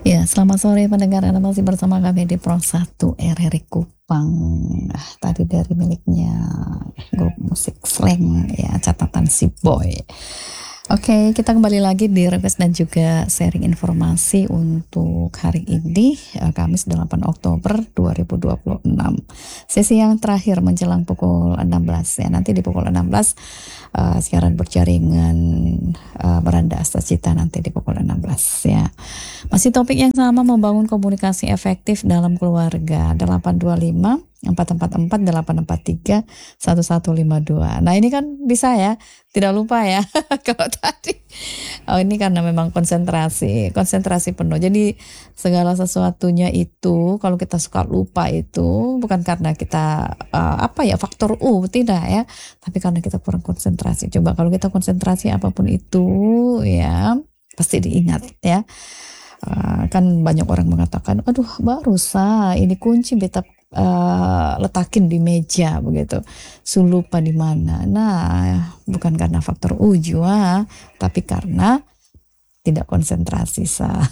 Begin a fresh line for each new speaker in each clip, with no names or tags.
Ya, selamat sore pendengar, Anda masih bersama kami di Pro 1 RRI Kupang. Tadi dari miliknya grup musik Slank ya, catatan si Boy. Oke, kita kembali lagi di request dan juga sharing informasi untuk hari ini, Kamis 8 Oktober 2026. Sesi yang terakhir menjelang pukul 16 ya. Nanti di pukul 16 siaran berjaringan Beranda Asta Cita nanti di pukul 16 ya. Masih topik yang sama, membangun komunikasi efektif dalam keluarga. 825 444 843 1152. Nah, ini kan bisa ya, tidak lupa ya. Kalau tadi, oh ini karena memang konsentrasi penuh. Jadi segala sesuatunya itu kalau kita suka lupa itu bukan karena kita faktor tidak ya, tapi karena kita kurang konsentrasi. Coba kalau kita konsentrasi apapun itu ya pasti diingat ya. Kan banyak orang mengatakan, aduh baru ini kunci beta letakin di meja begitu, lupa di mana. Nah, bukan karena faktor ujua, tapi karena tidak konsentrasi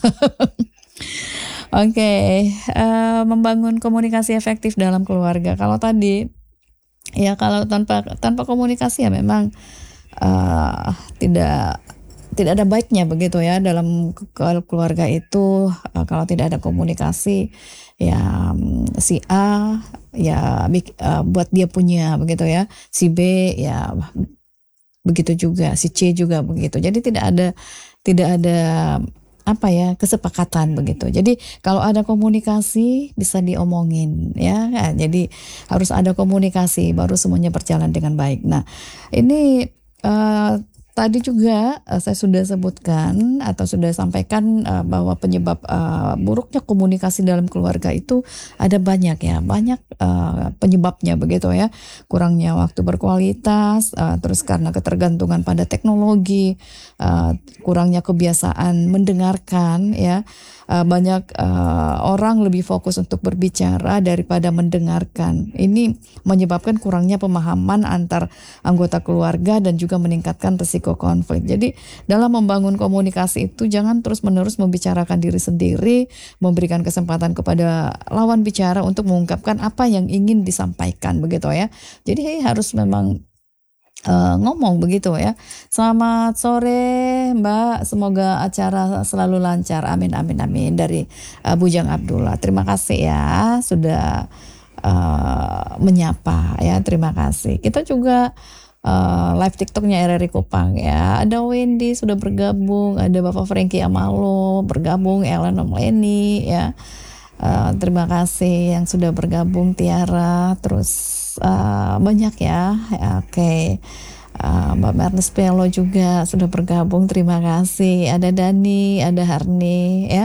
Oke, membangun komunikasi efektif dalam keluarga. Kalau tadi ya, kalau tanpa komunikasi ya memang tidak ada baiknya begitu ya dalam keluarga itu. Kalau tidak ada komunikasi ya, si A ya buat dia punya begitu ya, si B ya begitu juga, si C juga begitu. Jadi tidak ada kesepakatan begitu. Jadi kalau ada komunikasi bisa diomongin ya. Nah, jadi harus ada komunikasi baru semuanya berjalan dengan baik. Nah, ini tadi juga saya sudah sebutkan atau sudah sampaikan bahwa penyebab buruknya komunikasi dalam keluarga itu ada banyak ya, penyebabnya begitu ya. Kurangnya waktu berkualitas, terus karena ketergantungan pada teknologi, kurangnya kebiasaan mendengarkan ya. Banyak orang lebih fokus untuk berbicara daripada mendengarkan. Ini menyebabkan kurangnya pemahaman antar anggota keluarga dan juga meningkatkan risiko konflik. Jadi dalam membangun komunikasi itu jangan terus-menerus membicarakan diri sendiri, memberikan kesempatan kepada lawan bicara untuk mengungkapkan apa yang ingin disampaikan begitu ya. Jadi harus memang ngomong begitu ya. Selamat sore Mbak, semoga acara selalu lancar. Amin amin amin, dari Bujang Abdullah. Terima kasih ya sudah menyapa ya, terima kasih. Kita juga live TikToknya RRI Kupang ya. Ada Wendy sudah bergabung, ada Bapak Frankie Amalo bergabung, Ellen Omleni ya. Terima kasih yang sudah bergabung, Tiara, terus banyak ya. Oke. Mbak Mernes Pelo juga sudah bergabung, terima kasih. Ada Dani, ada Harni ya.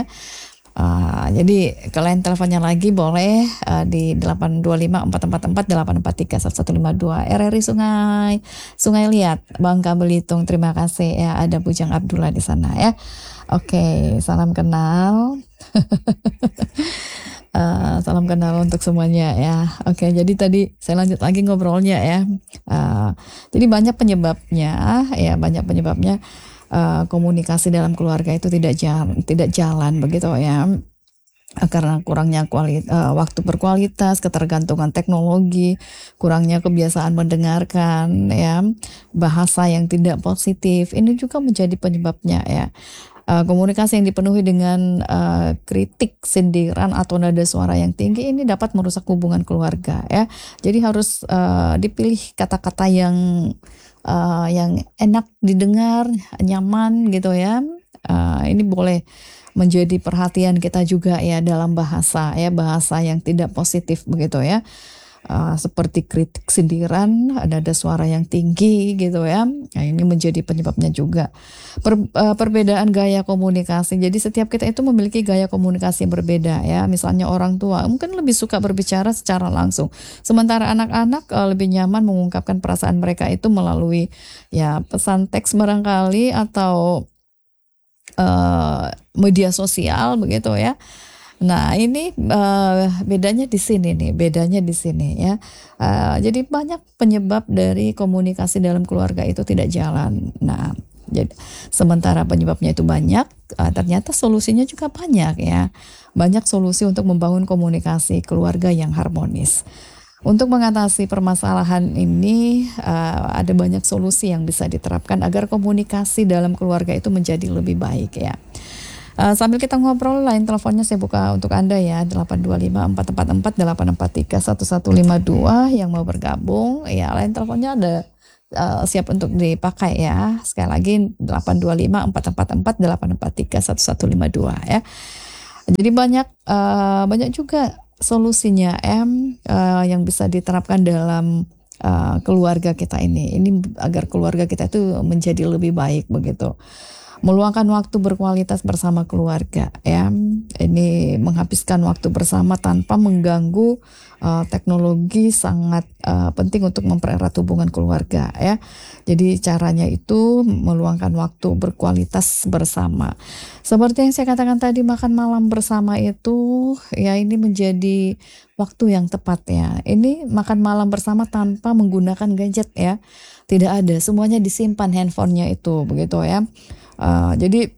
Jadi kalian teleponnya lagi boleh di 825 444 843 1152 RRI Sungai Liat, Bangka Belitung. Terima kasih ya, ada Bujang Abdullah di sana ya. Oke, salam kenal. Salam kenal untuk semuanya ya. Oke, jadi tadi saya lanjut lagi ngobrolnya ya. Jadi banyak penyebabnya ya, komunikasi dalam keluarga itu tidak jalan begitu ya. Karena kurangnya waktu berkualitas, ketergantungan teknologi, kurangnya kebiasaan mendengarkan ya, bahasa yang tidak positif, ini juga menjadi penyebabnya ya. Komunikasi yang dipenuhi dengan kritik, sindiran atau nada suara yang tinggi ini dapat merusak hubungan keluarga ya. Jadi harus dipilih kata-kata yang enak didengar, nyaman gitu ya. Ini boleh menjadi perhatian kita juga ya dalam bahasa yang tidak positif begitu ya. Seperti kritik, sindiran, ada suara yang tinggi gitu ya. Nah, ini menjadi penyebabnya juga. Perbedaan gaya komunikasi. Jadi setiap kita itu memiliki gaya komunikasi yang berbeda ya. Misalnya orang tua mungkin lebih suka berbicara secara langsung, sementara anak-anak lebih nyaman mengungkapkan perasaan mereka itu melalui ya pesan teks barangkali atau media sosial begitu ya. Nah, ini bedanya di sini ya. Jadi banyak penyebab dari komunikasi dalam keluarga itu tidak jalan. Nah, Jadi sementara penyebabnya itu banyak, ternyata solusinya juga banyak ya. Banyak solusi untuk membangun komunikasi keluarga yang harmonis. Untuk mengatasi permasalahan ini, ada banyak solusi yang bisa diterapkan agar komunikasi dalam keluarga itu menjadi lebih baik ya. Sambil kita ngobrol, line teleponnya saya buka untuk Anda ya, 825-444-843-1152 yang mau bergabung. Ya, line teleponnya ada siap untuk dipakai ya. Sekali lagi 825-444-843-1152 ya. Jadi banyak juga solusinya yang bisa diterapkan dalam keluarga kita ini agar keluarga kita itu menjadi lebih baik begitu. Meluangkan waktu berkualitas bersama keluarga ya. Ini menghabiskan waktu bersama tanpa mengganggu teknologi sangat penting untuk mempererat hubungan keluarga ya. Jadi caranya itu meluangkan waktu berkualitas bersama. Seperti yang saya katakan tadi, makan malam bersama itu ya, ini menjadi waktu yang tepat ya. Ini makan malam bersama tanpa menggunakan gadget ya. Tidak ada, semuanya disimpan handphonenya itu begitu ya. Jadi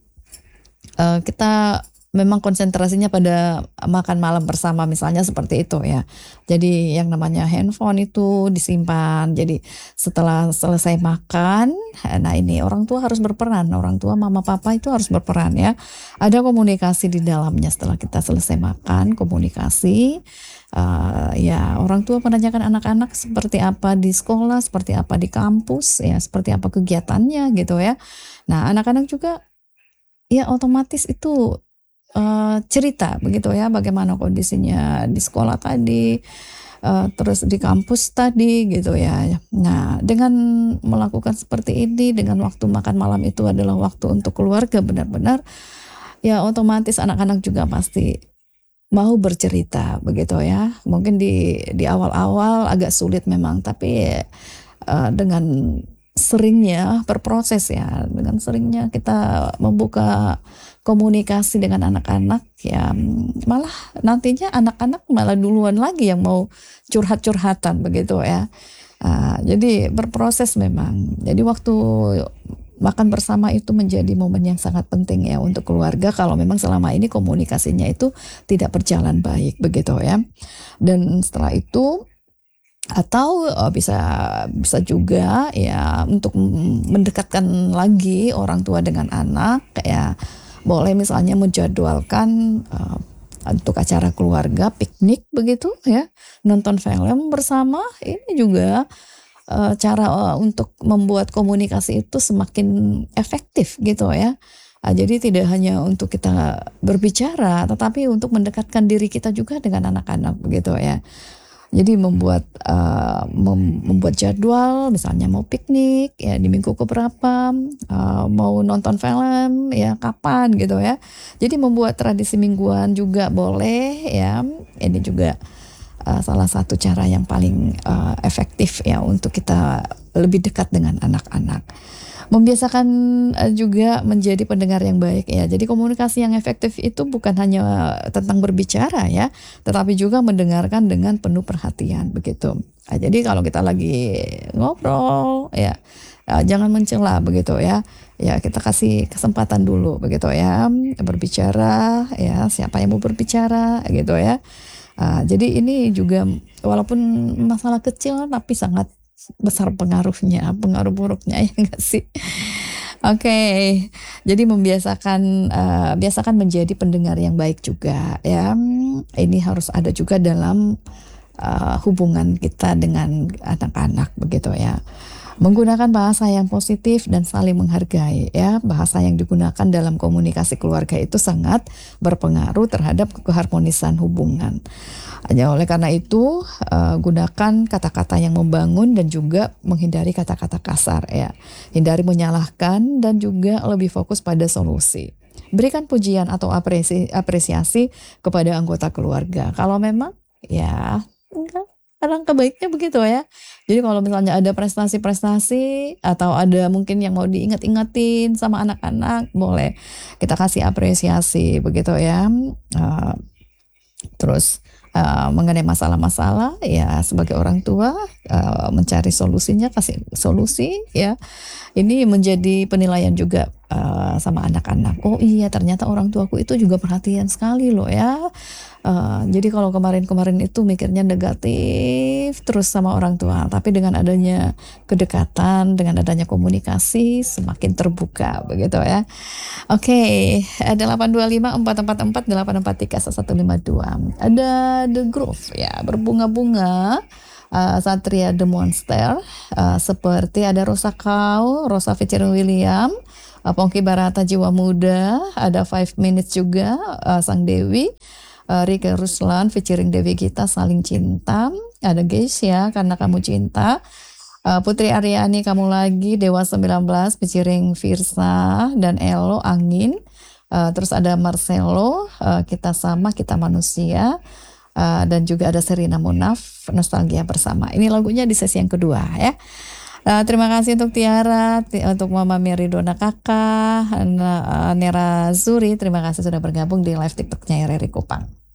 kita memang konsentrasinya pada makan malam bersama misalnya seperti itu ya. Jadi yang namanya handphone itu disimpan. Jadi setelah selesai makan, nah ini orang tua harus berperan. Orang tua, mama, papa itu harus berperan ya. Ada komunikasi di dalamnya setelah kita selesai makan, komunikasi. Ya, orang tua menanyakan anak-anak seperti apa di sekolah, seperti apa di kampus ya, seperti apa kegiatannya gitu ya. Nah, anak-anak juga ya otomatis itu cerita begitu ya, bagaimana kondisinya di sekolah tadi, terus di kampus tadi gitu ya. Nah, dengan melakukan seperti ini, dengan waktu makan malam itu adalah waktu untuk keluarga benar-benar, ya otomatis anak-anak juga pasti mau bercerita begitu ya. Mungkin di awal-awal agak sulit memang, tapi dengan seringnya berproses ya, dengan seringnya kita membuka komunikasi dengan anak-anak ya, malah nantinya anak-anak malah duluan lagi yang mau curhat-curhatan begitu ya. Jadi berproses memang. Jadi waktu makan bersama itu menjadi momen yang sangat penting ya untuk keluarga kalau memang selama ini komunikasinya itu tidak berjalan baik begitu ya. Dan setelah itu atau bisa juga ya untuk mendekatkan lagi orang tua dengan anak ya, boleh misalnya menjadwalkan untuk acara keluarga, piknik begitu ya, nonton film bersama. Ini juga cara untuk membuat komunikasi itu semakin efektif gitu ya. Jadi tidak hanya untuk kita berbicara, tetapi untuk mendekatkan diri kita juga dengan anak-anak begitu ya. Jadi membuat jadwal, misalnya mau piknik ya di minggu keberapa, mau nonton film ya kapan gitu ya. Jadi membuat tradisi mingguan juga boleh ya. Ini juga salah satu cara yang paling efektif ya untuk kita lebih dekat dengan anak-anak. Membiasakan juga menjadi pendengar yang baik ya. Jadi komunikasi yang efektif itu bukan hanya tentang berbicara ya, tetapi juga mendengarkan dengan penuh perhatian begitu. Jadi kalau kita lagi ngobrol ya, jangan mencela begitu ya. Ya, kita kasih kesempatan dulu begitu ya, berbicara ya, siapa yang mau berbicara gitu ya. Jadi ini juga walaupun masalah kecil tapi sangat besar pengaruh buruknya ya enggak sih? Oke, jadi biasakan menjadi pendengar yang baik juga ya. Ini harus ada juga dalam hubungan kita dengan anak-anak begitu ya. Menggunakan bahasa yang positif dan saling menghargai ya. Bahasa yang digunakan dalam komunikasi keluarga itu sangat berpengaruh terhadap keharmonisan hubungan. Oleh karena itu, gunakan kata-kata yang membangun dan juga menghindari kata-kata kasar ya. Hindari menyalahkan dan juga lebih fokus pada solusi. Berikan pujian atau apresiasi kepada anggota keluarga. Kalau memang ya alangkah baiknya begitu ya. Jadi kalau misalnya ada prestasi-prestasi atau ada mungkin yang mau diingat-ingatin sama anak-anak, boleh kita kasih apresiasi begitu ya. Terus mengenai masalah-masalah, ya sebagai orang tua mencari solusinya, kasih solusi ya. Ini menjadi penilaian juga sama anak-anak. Oh iya, ternyata orang tuaku itu juga perhatian sekali loh ya. Jadi kalau kemarin-kemarin itu mikirnya negatif terus sama orang tua, tapi dengan adanya kedekatan, dengan adanya komunikasi semakin terbuka begitu ya. Oke, 8254448431152. Ada The Groove ya, berbunga-bunga. Satria The Monster, seperti ada Rosa Kau, Rosa featuring William, Pongki Barata Jiwa Muda, ada 5 Minutes juga, Sang Dewi, Rike Ruslan featuring Dewi Gita Saling Cinta, ada Geisha Karena Kamu Cinta, Putri Aryani Kamu Lagi, Dewa 19 featuring Firsa dan Elo Angin, terus ada Marcelo, Kita Sama Kita Manusia, dan juga ada Serina Munaf, Nostalgia Bersama. Ini lagunya di sesi yang kedua ya. Terima kasih untuk Tiara, untuk Mama Meridona Kakak, Nera Zuri, terima kasih sudah bergabung di live TikToknya RRI Kupang.